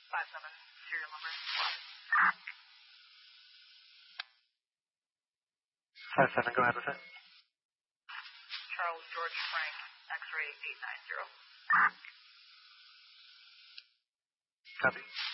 serial number. 57, go ahead with it. Charles George Frank, X-ray 890. Copy.